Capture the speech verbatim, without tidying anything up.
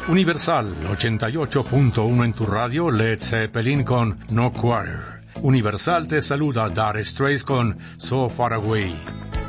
Universal ochenta y ocho punto uno en tu radio, Led Zeppelin con No Quarter. Universal te saluda, Dire Straits con So Far Away.